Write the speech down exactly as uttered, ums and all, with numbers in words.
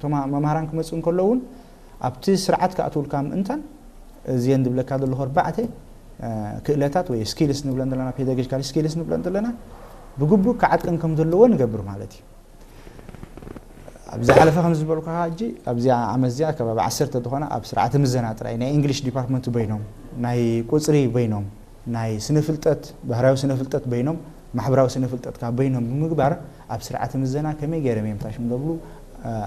እቶም መምሃራን ክመጹን ከለውን ኣብቲ ስርዓት ካኣትውልካ ምእንታን እዚን ድብለካ ዘሎ ኣርባዕተ ክእለታት ወይ ስኪልስ ንብለን ዘለና ፔዳጎጂካል ስኪልስ ንብለን ዘለና ብግቡእ ከዓጥቀን ከም ዘለዎ ንገብር ማለት እዩ ኣብዛ ሓለፈ ከም ዝበልኩ ሓጂ ኣብዛ ዓመዝያ ከባቢ ዓሰርተ ተኾነ ኣብ ስርዓት ምዘና ጥራይ ናይ እንግሊሽ ዲፓርትመንት በይኖም ናይ ቁጽሪ በይኖም ናይ ስነ ፍልጠት ባህራዊ ስነ ፍልጠት በይኖም ማሕበራዊ ስነ ፍልጠት ካ በይኖም ብምግባር ኣብ ስርዓት ምዘና ከመይ ገይሮም የምታሽም ደብሉ